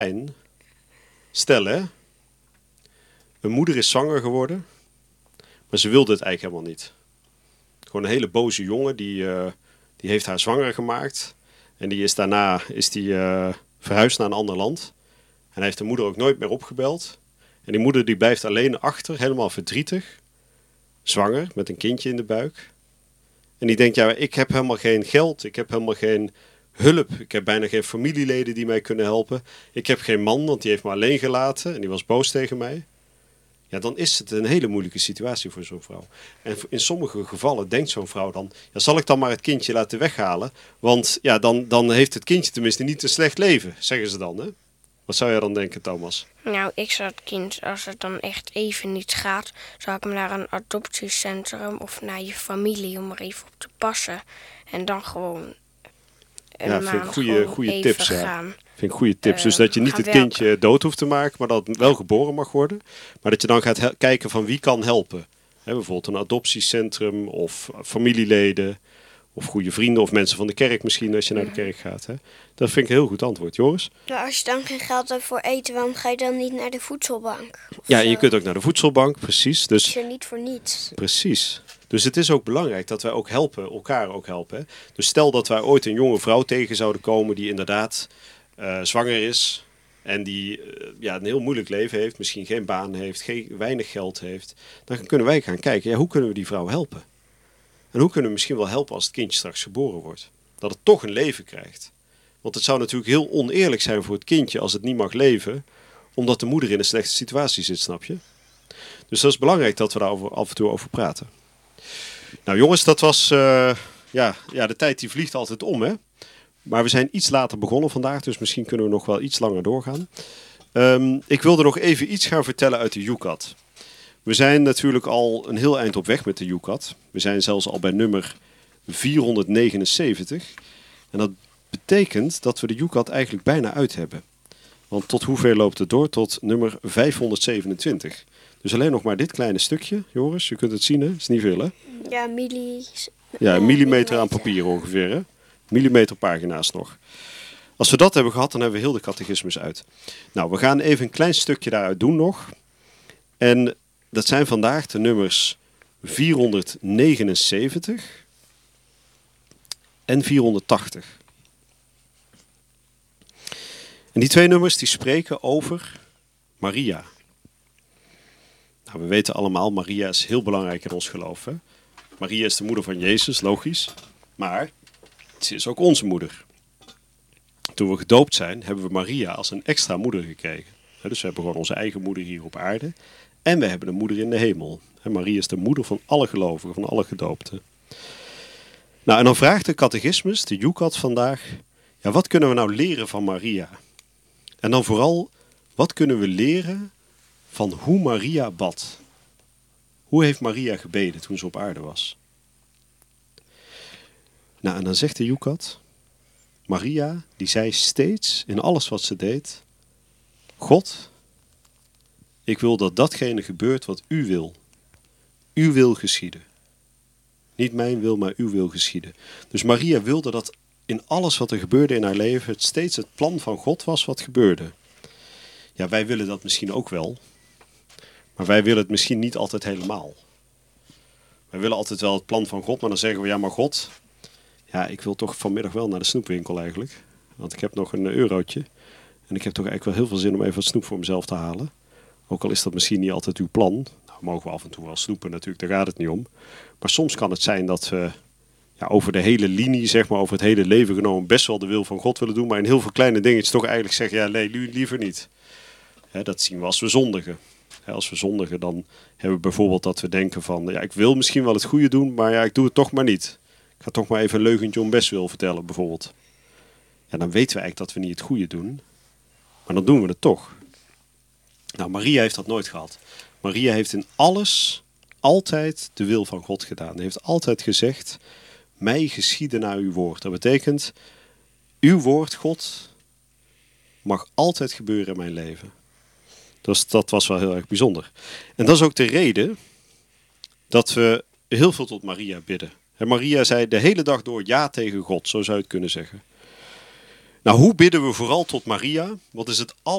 Stel hè, een moeder is zwanger geworden, maar ze wilde het eigenlijk helemaal niet. Gewoon een hele boze jongen, die heeft haar zwanger gemaakt. En daarna is die verhuisd naar een ander land. En hij heeft de moeder ook nooit meer opgebeld. En die moeder die blijft alleen achter, helemaal verdrietig. Zwanger, met een kindje in de buik. En die denkt, ja, ik heb helemaal geen geld. Ik heb helemaal geen hulp. Ik heb bijna geen familieleden die mij kunnen helpen. Ik heb geen man, want die heeft me alleen gelaten. En die was boos tegen mij. Ja, dan is het een hele moeilijke situatie voor zo'n vrouw. En in sommige gevallen denkt zo'n vrouw dan, ja, zal ik dan maar het kindje laten weghalen? Want ja, dan heeft het kindje tenminste niet een slecht leven, zeggen ze dan, hè? Wat zou jij dan denken, Thomas? Nou, ik zou het kind, als het dan echt even niet gaat, zou ik hem naar een adoptiecentrum of naar je familie om er even op te passen. En dan gewoon een maand goede tips, gaan. Vind ik goede tips. Dus dat je niet het kindje dood hoeft te maken, maar dat het wel geboren mag worden. Maar dat je dan gaat kijken van wie kan helpen. Bijvoorbeeld een adoptiecentrum of familieleden of goede vrienden of mensen van de kerk misschien als je naar de kerk gaat. Hè. Dat vind ik een heel goed antwoord. Joris? Nou, als je dan geen geld hebt voor eten, waarom ga je dan niet naar de voedselbank? Ja, en je kunt ook naar de voedselbank, precies. Dus is er niet voor niets. Precies. Dus het is ook belangrijk dat wij ook elkaar ook helpen. Hè. Dus stel dat wij ooit een jonge vrouw tegen zouden komen die inderdaad zwanger is en die een heel moeilijk leven heeft, misschien geen baan heeft, weinig geld heeft, dan kunnen wij gaan kijken, ja, hoe kunnen we die vrouw helpen? En hoe kunnen we misschien wel helpen als het kindje straks geboren wordt? Dat het toch een leven krijgt. Want het zou natuurlijk heel oneerlijk zijn voor het kindje als het niet mag leven, omdat de moeder in een slechte situatie zit, snap je? Dus dat is belangrijk dat we daar af en toe over praten. Nou jongens, dat was de tijd die vliegt altijd om, hè? Maar we zijn iets later begonnen vandaag, dus misschien kunnen we nog wel iets langer doorgaan. Ik wilde nog even iets gaan vertellen uit de Yucat. We zijn natuurlijk al een heel eind op weg met de Yucat. We zijn zelfs al bij nummer 479. En dat betekent dat we de Yucat eigenlijk bijna uit hebben. Want tot hoeveel loopt het door? Tot nummer 527. Dus alleen nog maar dit kleine stukje, Joris. Je kunt het zien, hè? Het is niet veel, hè? Ja, een millimeter aan papier ongeveer, hè? Millimeter pagina's nog. Als we dat hebben gehad, dan hebben we heel de catechismus uit. Nou, we gaan even een klein stukje daaruit doen nog. En dat zijn vandaag de nummers 479 en 480. En die twee nummers die spreken over Maria. Nou, we weten allemaal, Maria is heel belangrijk in ons geloof. Hè? Maria is de moeder van Jezus, logisch. Maar ze is ook onze moeder. Toen we gedoopt zijn, hebben we Maria als een extra moeder gekregen. Dus we hebben gewoon onze eigen moeder hier op aarde. En we hebben een moeder in de hemel. Maria is de moeder van alle gelovigen, van alle gedoopten. Nou, en dan vraagt de catechismus, de Yucat vandaag, ja, wat kunnen we nou leren van Maria? En dan vooral, wat kunnen we leren van hoe Maria bad? Hoe heeft Maria gebeden toen ze op aarde was? Nou, en dan zegt de Yucat, Maria, die zei steeds in alles wat ze deed, God, ik wil dat datgene gebeurt wat u wil. Uw wil geschieden. Niet mijn wil, maar uw wil geschieden. Dus Maria wilde dat in alles wat er gebeurde in haar leven, het steeds het plan van God was wat gebeurde. Ja, wij willen dat misschien ook wel. Maar wij willen het misschien niet altijd helemaal. Wij willen altijd wel het plan van God, maar dan zeggen we, ja maar God, ja, ik wil toch vanmiddag wel naar de snoepwinkel eigenlijk. Want ik heb nog een eurotje. En ik heb toch eigenlijk wel heel veel zin om even wat snoep voor mezelf te halen. Ook al is dat misschien niet altijd uw plan. Nou, mogen we af en toe wel snoepen natuurlijk, daar gaat het niet om. Maar soms kan het zijn dat we over de hele linie, zeg maar, over het hele leven genomen, best wel de wil van God willen doen. Maar in heel veel kleine dingetjes toch eigenlijk zeggen, ja nee, liever niet. Dat zien we als we zondigen. Als we zondigen, dan hebben we bijvoorbeeld dat we denken van, ja, ik wil misschien wel het goede doen, maar ja, ik doe het toch maar niet. Ik ga toch maar even een leugentje om bestwil vertellen, bijvoorbeeld. Ja, dan weten we eigenlijk dat we niet het goede doen. Maar dan doen we het toch. Nou, Maria heeft dat nooit gehad. Maria heeft in alles altijd de wil van God gedaan. Hij heeft altijd gezegd, mij geschieden naar uw woord. Dat betekent, uw woord, God, mag altijd gebeuren in mijn leven. Dus dat was wel heel erg bijzonder. En dat is ook de reden dat we heel veel tot Maria bidden. En Maria zei de hele dag door ja tegen God, zo zou je het kunnen zeggen. Nou, hoe bidden we vooral tot Maria? Wat is het